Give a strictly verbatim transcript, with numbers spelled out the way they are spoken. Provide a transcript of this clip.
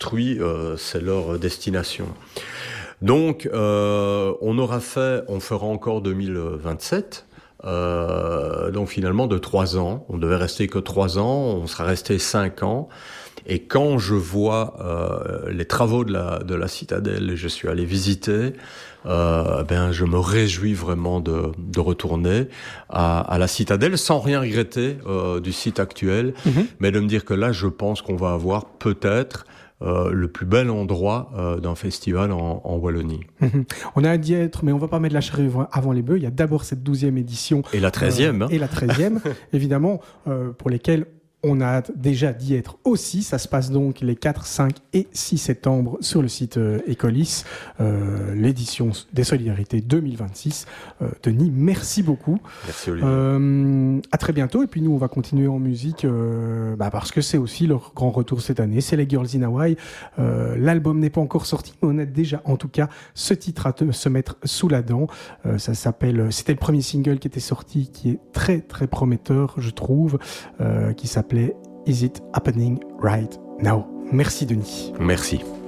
construit, euh, c'est leur destination. Donc, euh, on aura fait, on fera encore deux mille vingt-sept. Euh, donc finalement de trois ans, on devait rester que trois ans, on sera resté cinq ans. Et quand je vois euh, les travaux de la de la citadelle, je suis allé visiter, euh, ben je me réjouis vraiment de de retourner à, à la citadelle sans rien regretter euh, du site actuel, mm-hmm. mais de me dire que là, je pense qu'on va avoir peut-être Euh, le plus bel endroit euh, d'un festival en, en Wallonie. Mmh. On a dit être, mais on va pas mettre la charrue avant les bœufs. Il y a d'abord cette douzième édition. Et la treizième. Euh, hein. Et la treizième, évidemment, euh, pour lesquelles on a hâte déjà d'y être aussi. Ça se passe donc les quatre, cinq et six septembre sur le site euh, Écolis, euh, l'édition des Solidarités deux mille vingt-six. Euh, Denis, merci beaucoup. Merci Olivier. Euh, à très bientôt. Et puis nous, on va continuer en musique euh, bah parce que c'est aussi leur grand retour cette année. C'est les Girls in Hawaii. Euh, l'album n'est pas encore sorti, mais on a déjà, en tout cas, ce titre à te, se mettre sous la dent. Euh, ça s'appelle. C'était le premier single qui était sorti, qui est très très prometteur, je trouve, euh, qui s'appelle Is It Happening Right Now? Merci Denis. Merci.